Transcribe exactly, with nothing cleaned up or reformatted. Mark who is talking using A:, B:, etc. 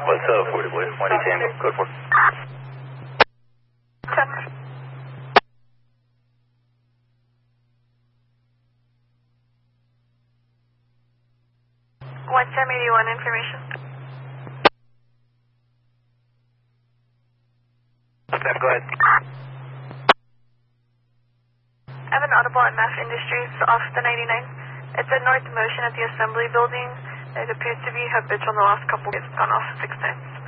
A: What's up, forty boy? one eight Tango, code four.
B: one ten eighty-one information.
A: Okay, go ahead.
B: I have an audible at Mass Industries off the ninety-nine. It's a north motion at the assembly building. It appears to be habitual in the last couple of days. It's gone off six times.